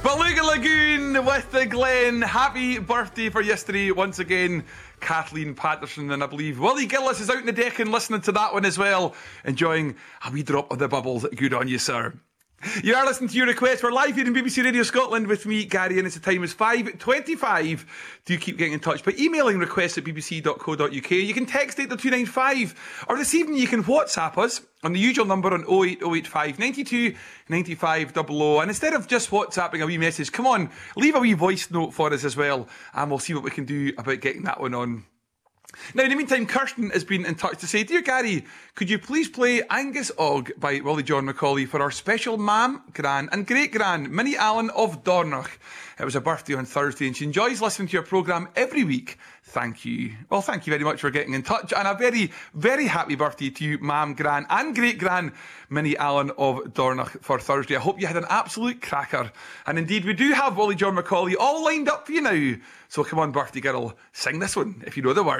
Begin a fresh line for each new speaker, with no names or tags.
Beluga Lagoon with the Glen. Happy birthday for yesterday once again, Kathleen Patterson, and I believe Willie Gillis is out in the deck and listening to that one as well, enjoying a wee drop of the bubbles. Good on you, sir. You are listening to your request. We're live here in BBC Radio Scotland with me, Gary, and it's the time is 5:25. Do keep getting in touch by emailing requests at bbc.co.uk. You can text 80295, or this evening you can WhatsApp us on the usual number on 08085 92 95 00. And instead of just WhatsApping a wee message, come on, leave a wee voice note for us as well, and we'll see what we can do about getting that one on. Now, in the meantime, Kirsten has been in touch to say, Dear Gary, could you please play Angus Og by Willie John Macaulay for our special mam, gran and great-gran, Minnie Allen of Dornoch. It was her birthday on Thursday and she enjoys listening to your programme every week. Thank you. Well, thank you very much for getting in touch, and a very, very happy birthday to you, mam, gran and great-gran Minnie Allen of Dornoch for Thursday. I hope you had an absolute cracker. And indeed, we do have Willie John Macaulay all lined up for you now. So come on, birthday girl, sing this one if you know the words.